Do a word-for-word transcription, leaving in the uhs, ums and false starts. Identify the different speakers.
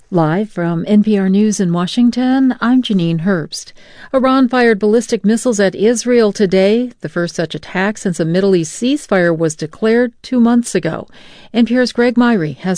Speaker 1: Live from N P R News in Washington, I'm Janine Herbst. Iran fired ballistic missiles at Israel today, the first such attack since a Middle East ceasefire was declared two months ago. N P R's Greg Myrie has